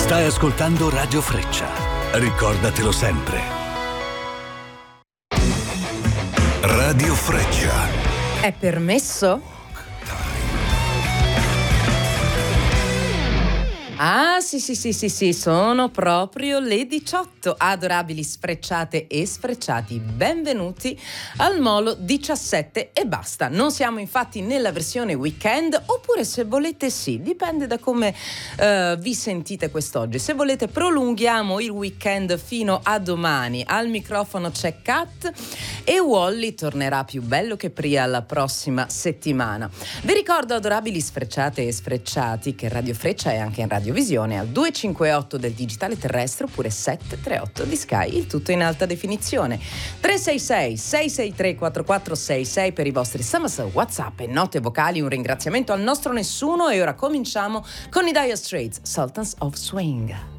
Stai ascoltando Radio Freccia. Ricordatelo sempre. Radio Freccia. È permesso? Ah, sì, sono proprio le 18. Adorabili sfrecciate e sfrecciati, benvenuti al Molo 17 e basta. Non siamo infatti nella versione weekend, oppure se volete sì, dipende da come vi sentite quest'oggi. Se volete prolunghiamo il weekend fino a domani. Al microfono c'è Kat e Wally tornerà più bello che Pria la prossima settimana. Vi ricordo, adorabili sfrecciate e sfrecciati, che Radio Freccia è anche in radiovisione al 258 del digitale terrestre oppure 738 di Sky, il tutto in alta definizione. 366 663 4466 per i vostri SMS, WhatsApp e note vocali. Un ringraziamento al nostro nessuno e ora cominciamo con i Dire Straits, Sultans of Swing.